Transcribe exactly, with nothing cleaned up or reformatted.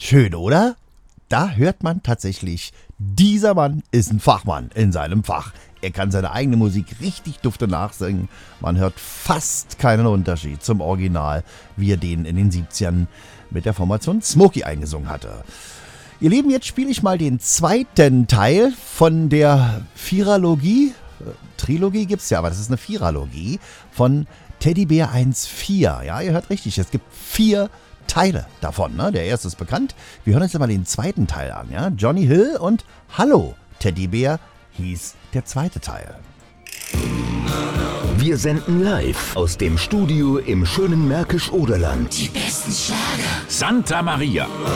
Schön, oder? Da hört man tatsächlich, dieser Mann ist ein Fachmann in seinem Fach. Er kann seine eigene Musik richtig dufte nachsingen. Man hört fast keinen Unterschied zum Original, wie er den in den siebzigern mit der Formation Smokey eingesungen hatte. Ihr Lieben, jetzt spiele ich mal den zweiten Teil von der Vieralogie. Trilogie gibt's ja, aber das ist eine Vieralogie von Teddybär eins vier. Ja, ihr hört richtig, es gibt vier Teile davon. Ne? Der erste ist bekannt. Wir hören uns mal den zweiten Teil an. Ja? Johnny Hill und Hallo Teddybär hieß der zweite Teil. Wir senden live aus dem Studio im schönen Märkisch-Oderland. Die besten Schlager. Santa Maria.